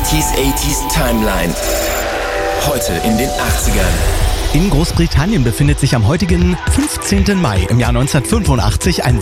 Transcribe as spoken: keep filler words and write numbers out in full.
neunziger achtziger Timeline. Heute in den achtzigern. In Großbritannien befindet sich am heutigen fünfzehnten Mai im Jahr neunzehnhundertfünfundachtzig ein